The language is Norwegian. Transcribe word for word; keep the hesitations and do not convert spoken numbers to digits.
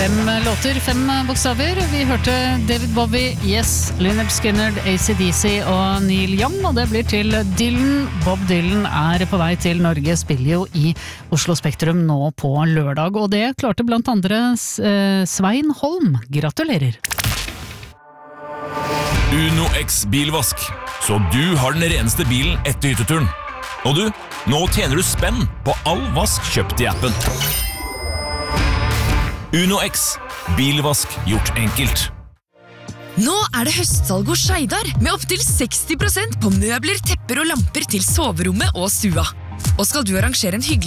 Fem låter, fem bokstaver. Vi hørte David Bowie, Yes, Lynyrd Skynyrd, A C D C og Neil Young, og det blir til Dylan. Bob Dylan er på vei til Norge, spiller jo i Oslo Spektrum nå på lørdag, og det klarte blant andre Svein Holm. Gratulerer! Uno X bilvask, så du har den reneste bilen etter hytteturen. Og du, nå tjener du spenn på all vask kjøpt i appen. Uno X, bilvask gjort enkelt. Nå er det høstsalg hos Skeidar, med opp til seksti prosent på møbler, tepper og lamper til soverommet og stua. Og skal du arrangere en hyggelig